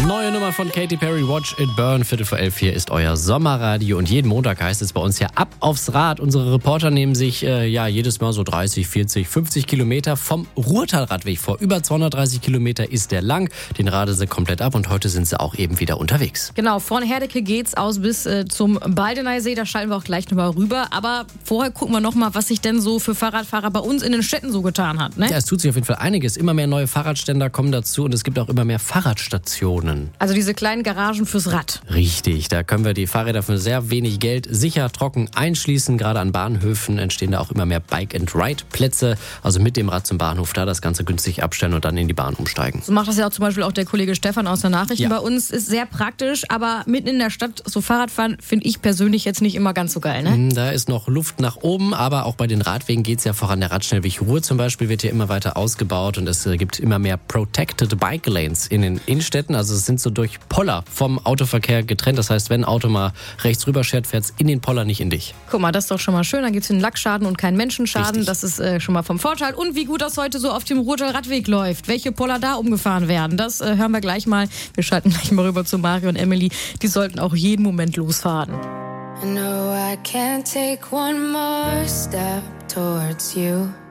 Neue Nummer von Katy Perry, Watch It Burn, 11:15 hier ist euer Sommerradio und jeden Montag heißt es bei uns ja ab aufs Rad. Unsere Reporter nehmen sich jedes Mal so 30, 40, 50 Kilometer vom Ruhrtalradweg vor. Über 230 Kilometer ist der lang, den radeln sie komplett ab und heute sind sie auch eben wieder unterwegs. Genau, von Herdecke geht's aus bis zum Baldeneysee, da schalten wir auch gleich nochmal rüber. Aber vorher gucken wir nochmal, was sich denn so für Fahrradfahrer bei uns in den Städten so getan hat. Ne? Ja, es tut sich auf jeden Fall einiges. Immer mehr neue Fahrradständer kommen dazu und es gibt auch immer mehr Fahrradstationen. Also diese kleinen Garagen fürs Rad. Richtig, da können wir die Fahrräder für sehr wenig Geld sicher trocken einschließen. Gerade an Bahnhöfen entstehen da auch immer mehr Bike-and-Ride-Plätze. Also mit dem Rad zum Bahnhof, da das Ganze günstig abstellen und dann in die Bahn umsteigen. So macht das ja auch zum Beispiel auch der Kollege Stefan aus der Nachrichten bei uns. Ist sehr praktisch, aber mitten in der Stadt so Fahrradfahren finde ich persönlich jetzt nicht immer ganz so geil. Ne? Da ist noch Luft nach oben, aber auch bei den Radwegen geht es ja voran. Der Radschnellweg Ruhr zum Beispiel wird hier immer weiter ausgebaut und es gibt immer mehr Protected Bike Lanes in den Innenstädten. Also es sind so durch Poller vom Autoverkehr getrennt. Das heißt, wenn ein Auto mal rechts rüber schert, fährt es in den Poller, nicht in dich. Guck mal, das ist doch schon mal schön. Dann gibt es einen Lackschaden und keinen Menschenschaden. Richtig. Das ist schon mal vom Vorteil. Und wie gut das heute so auf dem Ruhrtal-Radweg läuft. Welche Poller da umgefahren werden, das hören wir gleich mal. Wir schalten gleich mal rüber zu Mario und Emily. Die sollten auch jeden Moment losfahren. I know I can't take one more step towards you.